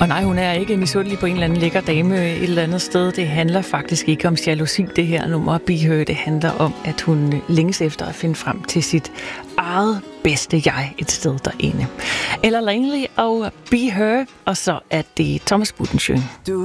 Og nej, hun er ikke misundelig på en eller anden lækker dame et eller andet sted. Det handler faktisk ikke om jalousi, det her nummer Be Her. Det handler om, at hun længes efter at finde frem til sit eget bedste jeg et sted derinde. Ella Langley og Be Her, og så er det Thomas Buttenschøn.